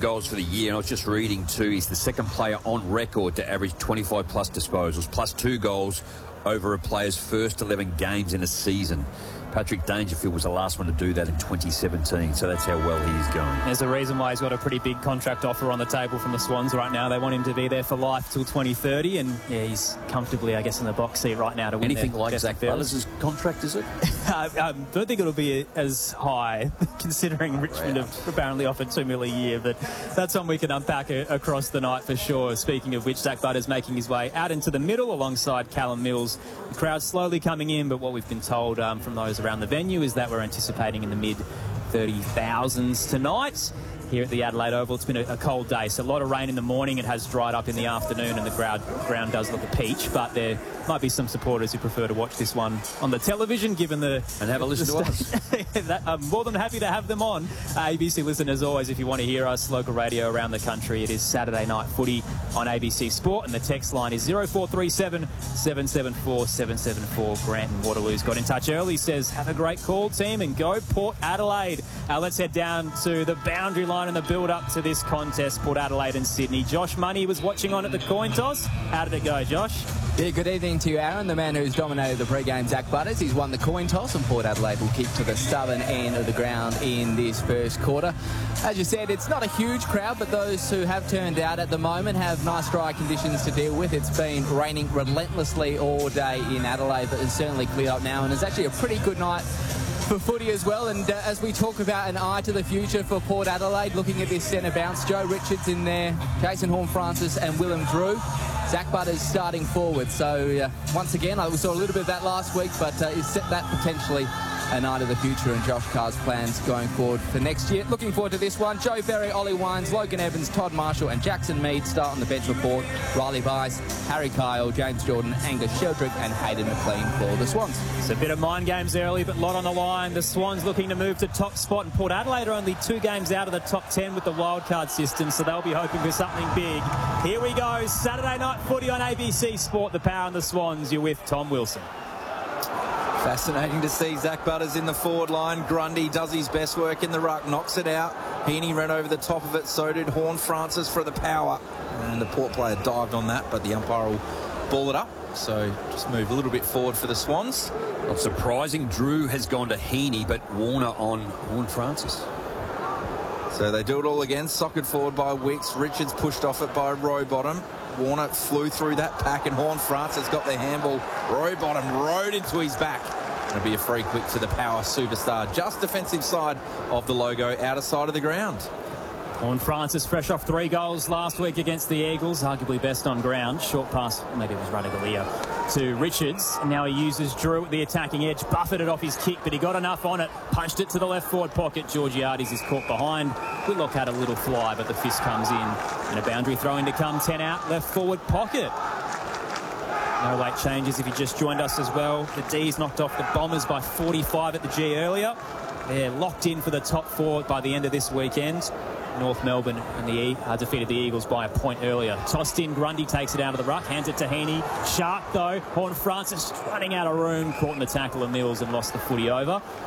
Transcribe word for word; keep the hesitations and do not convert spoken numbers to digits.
goals for the year, and I was just reading too, he's the second player on record to average twenty-five plus disposals, plus two goals over a player's first eleven games in a season. Patrick Dangerfield was the last one to do that in twenty seventeen, so that's how well he's going. There's a reason why he's got a pretty big contract offer on the table from the Swans right now. They want him to be there for life till twenty thirty, and yeah, he's comfortably, I guess, in the box seat right now to win. Anything like Zach Butters' contract, is it? I, I don't think it'll be as high, considering Richmond have apparently offered two mil a year, but that's one we can unpack across the night for sure. Speaking of which, Zach Butters making his way out into the middle alongside Callum Mills. The crowd slowly coming in, but what we've been told um, from those around the venue is that we're anticipating in the mid thirty thousands tonight here at the Adelaide Oval. It's been a, a cold day, so a lot of rain in the morning. It has dried up in the afternoon, and the ground, ground does look a peach, but there might be some supporters who prefer to watch this one on the television, given the... And have a listen to us. that, I'm more than happy to have them on. Uh, A B C listen, as always, if you want to hear us, local radio around the country. It is Saturday Night Footy on A B C Sport, and the text line is zero four three seven, seven seven four, seven seven four. Grant in Waterloo's got in touch early, says, have a great call, team, and go Port Adelaide. Uh, let's head down to the boundary line and the build-up to this contest, Port Adelaide and Sydney. Josh Money was watching on at the coin toss. How did it go, Josh? Yeah, good evening to you, Aaron. The man who's dominated the pre-game, Zach Butters. He's won the coin toss, and Port Adelaide will keep to the southern end of the ground in this first quarter. As you said, it's not a huge crowd, but those who have turned out at the moment have nice dry conditions to deal with. It's been raining relentlessly all day in Adelaide, but it's certainly cleared up now, and it's actually a pretty good night for footy as well. And uh, as we talk about an eye to the future for Port Adelaide, looking at this centre bounce, Joe Richards in there, Jason Horne-Francis and Willem Drew. Zach Butters starting forward. So uh, once again, we saw a little bit of that last week, but uh, is that potentially a night of the future and Josh Carr's plans going forward for next year? Looking forward to this one. Joe Berry, Ollie Wines, Logan Evans, Todd Marshall and Jackson Mead start on the bench report. Riley Bice, Harry Kyle, James Jordan, Angus Sheldrick and Hayden McLean for the Swans. It's a bit of mind games early, but a lot on the line. The Swans looking to move to top spot, and Port Adelaide are only two games out of the top ten with the wildcard system, so they'll be hoping for something big. Here we go, Saturday Night Footy on A B C Sport, the Power and the Swans. You're with Tom Wilson. Fascinating to see Zach Butters in the forward line. Grundy does his best work in the ruck, knocks it out. Heaney ran over the top of it, so did Horne-Francis for the power. And the Port player dived on that, but the umpire will ball it up. So just move a little bit forward for the Swans. Not surprising, Drew has gone to Heaney, but Warner on Horne-Francis. So they do it all again. Socket forward by Wicks. Richards pushed off it by Rowbottom. Warner flew through that pack, and Horne-Francis got the handball. Rowbottom rode into his back. It'll be a free kick to the Power superstar. Just defensive side of the logo, outer side of the ground. Horne-Francis fresh off three goals last week against the Eagles, arguably best on ground. Short pass, maybe it was Radaglia, to Richards. And now he uses Drew at the attacking edge, buffeted off his kick, but he got enough on it, punched it to the left forward pocket. Georgiades is caught behind. Whitlock had a little fly, but the fist comes in. And a boundary throw-in to come, ten out, left forward pocket. No late changes if you just joined us as well. The D's knocked off the Bombers by forty-five at the G earlier. They're locked in for the top four by the end of this weekend. North Melbourne and the e uh, defeated the Eagles by a point earlier. Tossed in, Grundy takes it out of the ruck, hands it to Heaney. Sharp though, Horne-Francis running out of room, caught in the tackle of Mills and lost the footy over.